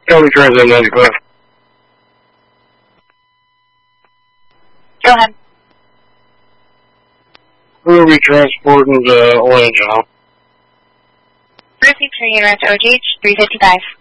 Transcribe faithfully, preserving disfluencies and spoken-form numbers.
County Transit ninety-five. Go ahead. Who will be transporting to Orange now? Receive train unit O G H three fifty-five.